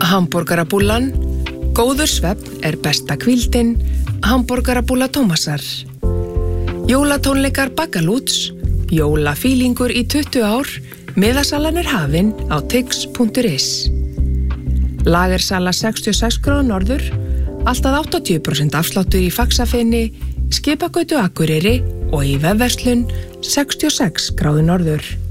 Hamborgarabúllan, góður svefn er besta hvíldin, Hamborgarabúlla Tómasar. Jólatónleikar Baggalúts, jólafílingur í 20 ár, miðasalan er hafin á tix.is. Lagersala 66 gráðu norður, alltaf 80% afsláttur í Faxafeni, Skipagötu Akureyri og í vefverslun 66 gráðu norður.